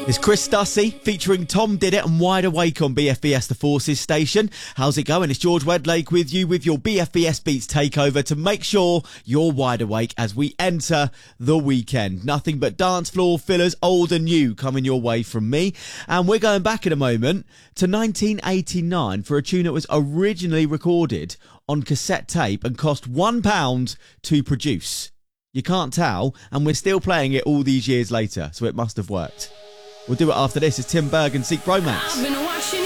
It's Chris Dussey featuring Tom Did It and Wide Awake on BFBS The Forces station. How's it going? It's George Wedlake with you with your BFBS Beats takeover to make sure you're wide awake as we enter the weekend. Nothing but dance floor fillers, old and new, coming your way from me. And we're going back in a moment to 1989 for a tune that was originally recorded on cassette tape and cost £1 to produce. You can't tell, and we're still playing it all these years later, so it must have worked. We'll do it after this. It's Tim Berg and Seek Romance.